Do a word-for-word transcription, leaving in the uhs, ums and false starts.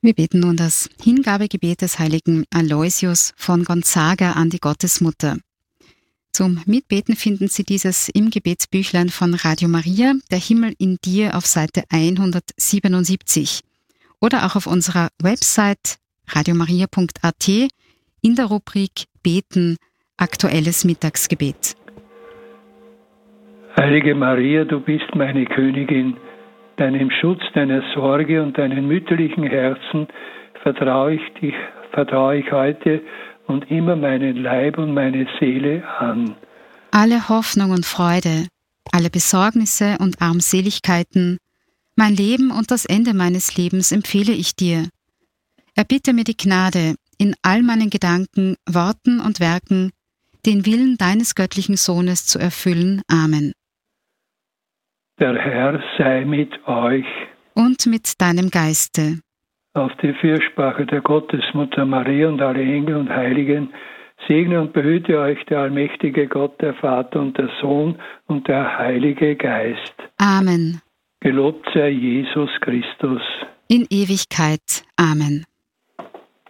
Wir beten nun das Hingabegebet des heiligen Aloysius von Gonzaga an die Gottesmutter. Zum Mitbeten finden Sie dieses im Gebetsbüchlein von Radio Maria, Der Himmel in dir, auf Seite hundertsiebenundsiebzig oder auch auf unserer Website radiomaria punkt a t in der Rubrik Beten, aktuelles Mittagsgebet. Heilige Maria, du bist meine Königin. Deinem Schutz, deiner Sorge und deinem mütterlichen Herzen vertraue ich dich, vertraue ich heute und immer meinen Leib und meine Seele an. Alle Hoffnung und Freude, alle Besorgnisse und Armseligkeiten, mein Leben und das Ende meines Lebens empfehle ich dir. Erbitte mir die Gnade, in all meinen Gedanken, Worten und Werken den Willen deines göttlichen Sohnes zu erfüllen. Amen. Der Herr sei mit euch. Und mit deinem Geiste. Auf die Fürsprache der Gottesmutter Maria und alle Engel und Heiligen segne und behüte euch der allmächtige Gott, der Vater und der Sohn und der Heilige Geist. Amen. Gelobt sei Jesus Christus. In Ewigkeit. Amen.